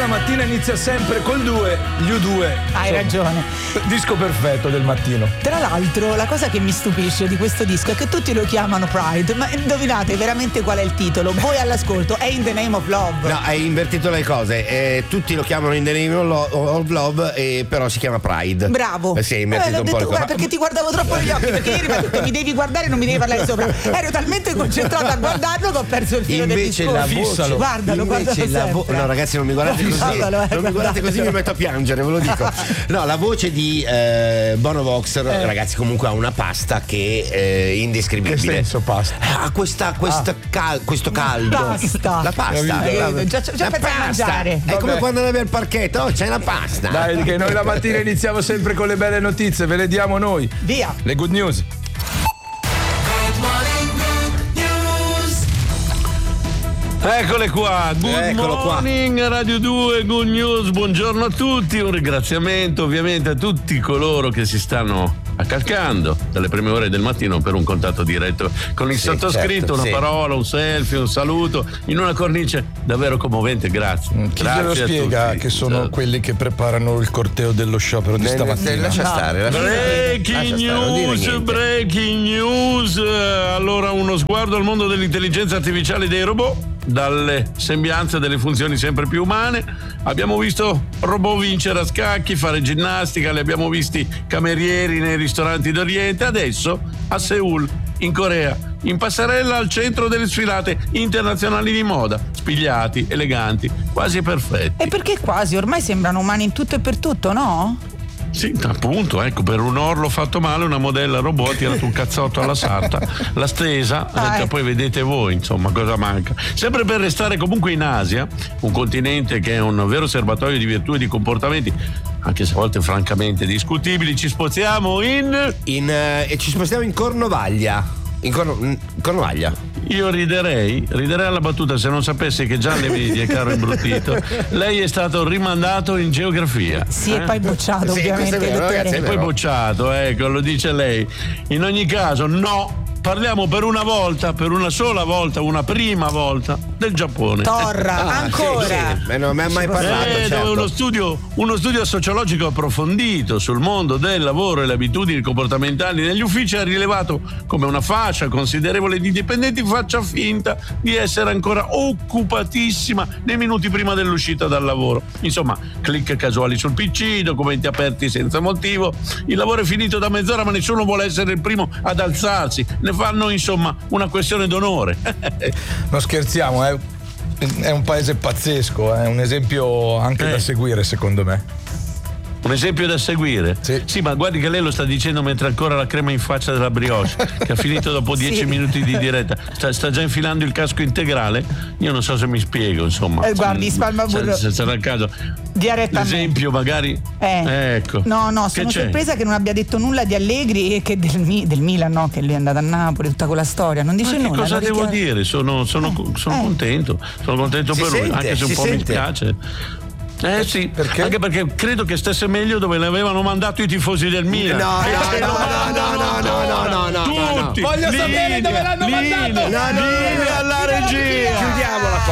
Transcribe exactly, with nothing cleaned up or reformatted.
mattina inizia sempre col due, gli U due. Hai ragione. Disco perfetto del mattino. Tra l'altro, la cosa che mi stupisce di questo disco è che tutti lo chiamano Pride, ma indovinate veramente qual è il titolo? Voi all'ascolto, è In the Name of Love. No, hai invertito le cose. Eh, tutti lo chiamano In the Name of Love, eh, però si chiama Pride. Bravo. Eh, sì, hai invertito eh, un detto, po' le cose. guarda, perché ti guardavo troppo negli occhi, perché ieri mi ha detto mi devi guardare e non mi devi parlare sopra. Ero talmente concentrata a guardarlo che ho perso il filo invece del la discorso. voce, Guardalo, invece guardalo la vo- sempre. no ragazzi, non mi guardate così, Guardalo, eh, non mi guardate così, mi metto a piangere, ve lo dico. No, la voce di eh, Bono Vox, eh. ragazzi, comunque ha una pasta che è eh, indescrivibile. Che senso pasta? Ha questa, questa ah. cal- questo caldo. Pasta. La pasta. Eh, la, già, già la pensa a pasta. mangiare. È Vabbè. come quando andavi al parchetto, oh, c'è la pasta. Dai, che noi la mattina iniziamo sempre con le belle notizie, ve le diamo noi. Via. Le good news. Eccole qua, good Eccolo morning qua. Radio due, good news, buongiorno a tutti, un ringraziamento ovviamente a tutti coloro che si stanno accalcando dalle prime ore del mattino per un contatto diretto con il Sì, sottoscritto, certo, una sì. parola, un selfie, un saluto, in una cornice davvero commovente, grazie. Chi grazie glielo a spiega tutti. che sono Esatto. quelli che preparano il corteo dello sciopero di Ne- ne- stamattina? lascia stare, lascia stare. Breaking Lascia stare, non dire news, niente. breaking news. Allora, uno sguardo al mondo dell'intelligenza artificiale e dei robot, dalle sembianze delle funzioni sempre più umane. Abbiamo visto robot vincere a scacchi, fare ginnastica, li abbiamo visti camerieri nei ristoranti d'Oriente. Adesso a Seul, in Corea, in passerella al centro delle sfilate internazionali di moda, spigliati, eleganti, quasi perfetti. E perché quasi? Ormai sembrano umani in tutto e per tutto, no? Sì, appunto, ecco, per un orlo fatto male una modella robot ha tirato un cazzotto alla sarta, l'ha stesa, ha detto, Ah, ecco. poi vedete voi, insomma, cosa manca. Sempre per restare comunque in Asia, un continente che è un vero serbatoio di virtù e di comportamenti, anche se a volte francamente discutibili, ci spostiamo in... In, eh, e ci spostiamo in Cornovaglia. In, Corno- in Cornovaglia. Io riderei, riderei alla battuta se non sapessi che già le vedi, caro imbruttito. Lei è stato rimandato in geografia. Sì, eh? e poi bocciato, Sì, ovviamente. questo è vero, dottore. ragazzi, è E poi vero. bocciato, ecco, lo dice lei. In ogni caso, no, parliamo per una volta, per una sola volta, una prima volta, del Giappone. Torra, Ah, ancora. sì, sì. Eh, non mi ha mai parlato, Eh, certo. dove uno studio, uno studio sociologico approfondito sul mondo del lavoro e le abitudini comportamentali negli uffici ha rilevato come una fascia considerevole di dipendenti faccia finta di essere ancora occupatissima nei minuti prima dell'uscita dal lavoro. Insomma, click casuali sul P C, documenti aperti senza motivo. Il lavoro è finito da mezz'ora, ma nessuno vuole essere il primo ad alzarsi. Ne fanno, insomma, una questione d'onore. Non scherziamo, è, è un paese pazzesco, è un esempio anche Eh. da seguire secondo me. Un esempio da seguire? Sì. ma guardi che lei lo sta dicendo mentre ancora la crema in faccia della brioche, che ha finito dopo dieci Sì. minuti di diretta. Sta, sta già infilando il casco integrale. Io non so se mi spiego, insomma. Eh, guardi, spalmaburro. Se, se sarà il caso. Direttamente. L'esempio magari. Eh. Ecco. No, no, Che sono c'è? sorpresa che non abbia detto nulla di Allegri e che del, Mi- del Milan, no, che lui è andato a Napoli, tutta quella storia. Non dice Ma che nulla. cosa lo devo richiama- dire? Sono, sono, Eh, sono eh. contento. Sono contento Si per lui, sente, anche se un si po' mi sente. spiace. Eh sì, Perché? anche perché credo che stesse meglio dove l'avevano mandato i tifosi del Milan. No, E no, ce no, lo no, mandano no, no, no, no, no, no, no, no. tutti. Voglio sapere Linea, dove l'hanno linea, mandato. linea alla regia. Chiudiamola qua.